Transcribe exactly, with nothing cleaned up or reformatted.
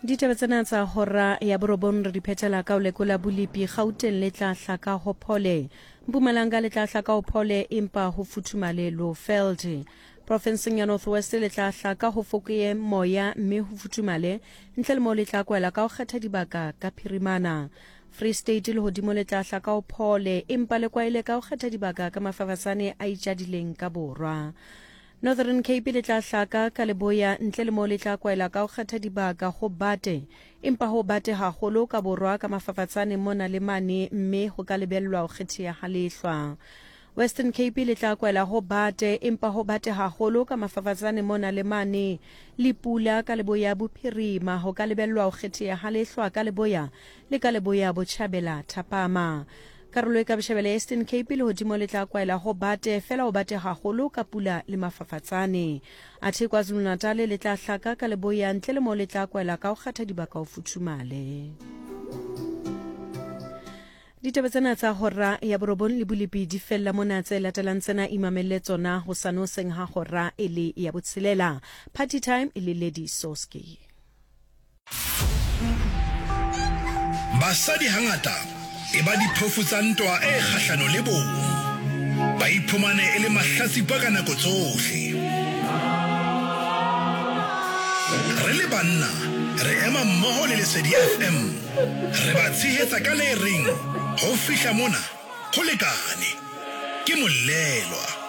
Ditaba tsena tsa hora ya borobong re di phethela ka o lekola Bolipi Gauteng le tla hlaka ho phole Mpumalanga le tla hlaka ho phole empa ho futhumale Lowveld Provinceng ya North West le tla hlaka ho fokoye moya mme ho futhumale ntle le mo le tla kwela ka ho kgetha dibaka ka phirimana Free State le hodimo le tla hlaka ho phole empa le kwaile ka ho kgetha dibaka ka mafafasane a itjadileng ka borwa Northern Cape le tla hlaka ka leboya ntle le mo le tla kwaela ka ho kgetha dibaka go bate empa ho bate haholo ka borwa ka mafafatsane mona le mane mme ho ka lebellwa ho kgethia ha lehlwa Western Cape le tla kwaela ho bate empa ho bate haholo ka mafafatsane mona le mane le pula ka leboya bophirima ho ka lebellwa ho kgethia ha lehlwa ka leboya le ka leboya botjhabela thapama Karolo e ka bashebele Eastern Cape le hodimo le tla kwaela ho bate fela ho bate haholo ka pula le mafafatsane athe KwaZulu-Natal le tla hlaka ka leboya ntle le mo le tla kwaela ka ho kgetha dibaka ho futhumale Ditaba tsena tsa hora ya borobong le Bolipi di fella mona tse latelang tsena imamelle tsona ho sanoseng ha hora e le ya botshelela Party Time e le Lady Soski Basadi hangata e ba diphofu tsa ntwa e kgahlano le bong ba iphumane e le mahlatsipa ka nako tsohle re le banna re ema mmoho le Lesedi F M re ba tshehetsa ka le reng ho fihla mona ho lekane ke molelwa